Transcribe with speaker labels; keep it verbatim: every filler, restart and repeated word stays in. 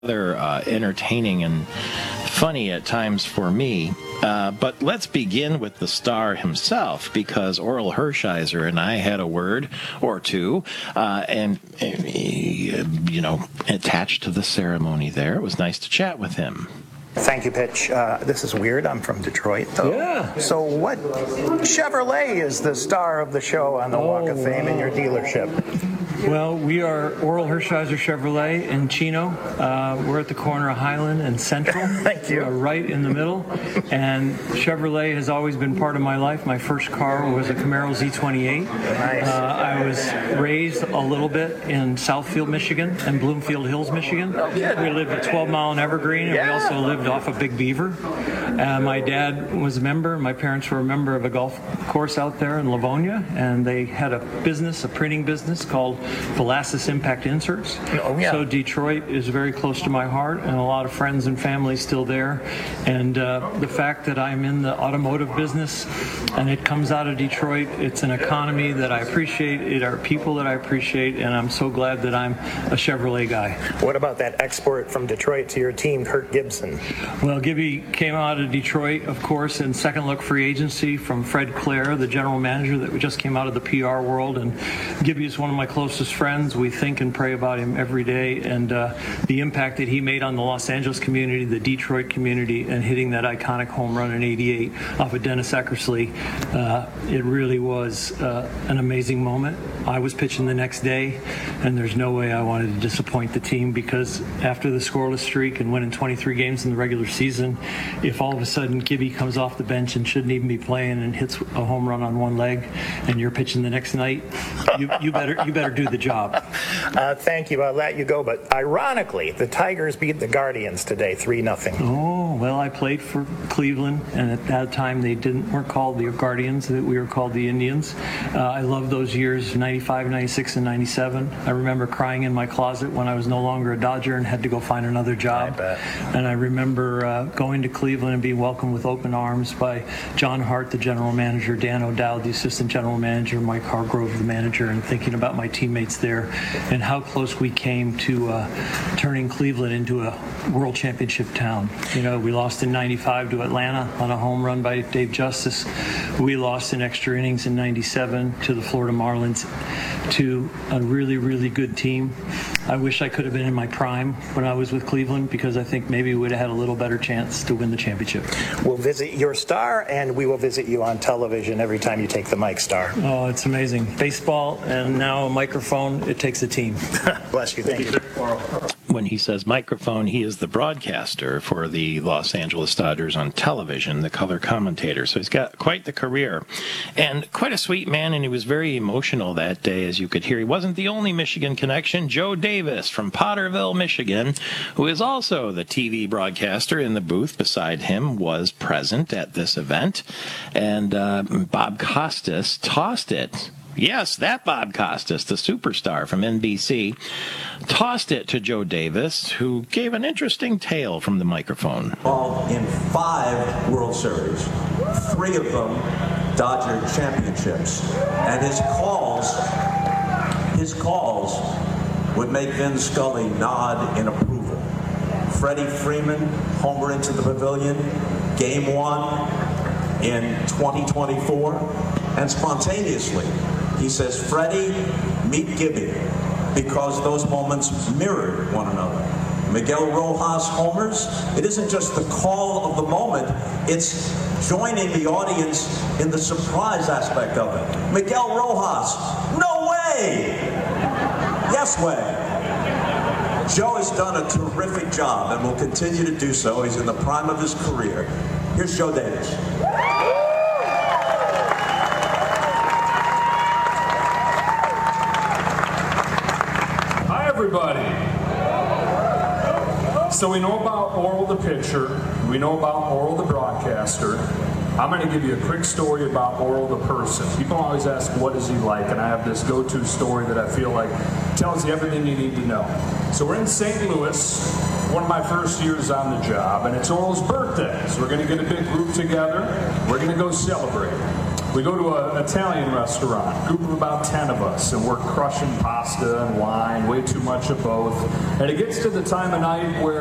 Speaker 1: rather uh, entertaining and funny at times for me. Uh, but let's begin with the star himself, because Orel Hershiser and I had a word or two, uh, and, uh, you know, attached to the ceremony there. It was nice to chat with him.
Speaker 2: Thank you, Pitch. Uh, this is weird. I'm from Detroit, though.
Speaker 3: Yeah.
Speaker 2: So what Chevrolet is the star of the show on the oh, Walk of Fame wow. in your dealership?
Speaker 3: Well, we are Orel Hershiser Chevrolet in Chino. Uh, we're at the corner of Highland and Central.
Speaker 2: Thank you.
Speaker 3: We're right in the middle. And Chevrolet has always been part of my life. My first car was a Camaro Z twenty-eight.
Speaker 2: Nice.
Speaker 3: Uh, I was raised a little bit in Southfield, Michigan and Bloomfield Hills, Michigan.
Speaker 2: Oh, good.
Speaker 3: We lived at twelve Mile and Evergreen, and
Speaker 2: yeah.
Speaker 3: we also lived off of Big Beaver. Uh, my dad was a member. My parents were a member of a golf course out there in Livonia, and they had a business, a printing business called Velasquez Impact Inserts.
Speaker 2: Oh, yeah.
Speaker 3: So Detroit is very close to my heart, and a lot of friends and family still there. And uh, the fact that I'm in the automotive business and it comes out of Detroit, it's an economy that I appreciate, it are people that I appreciate, and I'm so glad that I'm a Chevrolet guy.
Speaker 2: What about that export from Detroit to your team, Kurt Gibson?
Speaker 3: Well, Gibby came out of Detroit, of course, in second look free agency from Fred Clare, the general manager that just came out of the P R world. And Gibby is one of my closest friends. We think and pray about him every day, and uh, the impact that he made on the Los Angeles community, the Detroit community, and hitting that iconic home run in eighty-eight off of Dennis Eckersley, uh, it really was uh, an amazing moment. I was pitching the next day, and there's no way I wanted to disappoint the team, because after the scoreless streak and winning twenty-three games in the regular season, if all of a sudden Gibby comes off the bench and shouldn't even be playing and hits a home run on one leg, and you're pitching the next night, you, you better you better do the job.
Speaker 2: Uh, thank you. I'll let you go. But ironically, the Tigers beat the Guardians today, three nothing.
Speaker 3: Oh, well, I played for Cleveland, and at that time they didn't weren't called the Guardians. We were called the Indians. Uh, I love those years, ninety-five, ninety-six, and ninety-seven. I remember crying in my closet when I was no longer a Dodger and had to go find another job.
Speaker 2: I bet.
Speaker 3: And I remember uh, going to Cleveland and being welcomed with open arms by John Hart, the general manager, Dan O'Dowd, the assistant general manager, Mike Hargrove, the manager, and thinking about my teammates there and how close we came to uh, turning Cleveland into a world championship town. You know, we lost in ninety-five to Atlanta on a home run by Dave Justice. We lost in extra innings in ninety-seven to the Florida Marlins, to a really, really good team. I wish I could have been in my prime when I was with Cleveland, because I think maybe we would have had a little better chance to win the championship.
Speaker 2: We'll visit your Star, and we will visit you on television every time you take the mic, Star.
Speaker 3: Oh, it's amazing. Baseball and now a microphone, it takes a team.
Speaker 2: Bless you. Thank you.
Speaker 1: When he says microphone, he is the broadcaster for the Los Angeles Dodgers on television, the color commentator. So he's got quite the career and quite a sweet man, and he was very emotional that day, as you could hear. He wasn't the only Michigan connection. Joe Davis from Potterville, Michigan, who is also the T V broadcaster in the booth beside him, was present at this event. And uh, Bob Costas tossed it. Yes, that Bob Costas, the superstar from N B C, tossed it to Joe Davis, who gave an interesting tale from the microphone.
Speaker 4: Involved in five World Series, three of them Dodger championships, and his calls, his calls would make Vin Scully nod in approval. Freddie Freeman, homer into the pavilion, game one in twenty twenty-four, and spontaneously, he says, Freddie, meet Gibby, because those moments mirrored one another. Miguel Rojas homers. It isn't just the call of the moment, it's joining the audience in the surprise aspect of it. Miguel Rojas, no way! Yes way. Joe has done a terrific job and will continue to do so. He's in the prime of his career. Here's Joe Davis.
Speaker 5: Everybody. So we know about Orel the pitcher, we know about Orel the broadcaster. I'm going to give you a quick story about Orel the person. People always ask, what is he like? And I have this go-to story that I feel like tells you everything you need to know. So we're in Saint Louis, one of my first years on the job, and it's Orel's birthday. So we're going to get a big group together. We're going to go celebrate. We go to an Italian restaurant, group of about ten of us, and we're crushing pasta and wine, way too much of both. And it gets to the time of night where